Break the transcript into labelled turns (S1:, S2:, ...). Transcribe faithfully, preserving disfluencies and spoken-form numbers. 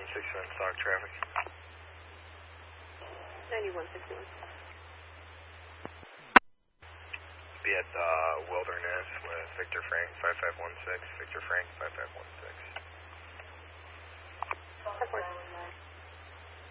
S1: one six on stock traffic.
S2: ninety-one sixty-one.
S1: Be at uh, Wilderness with Victor Frank five five one six, Victor Frank five five one six.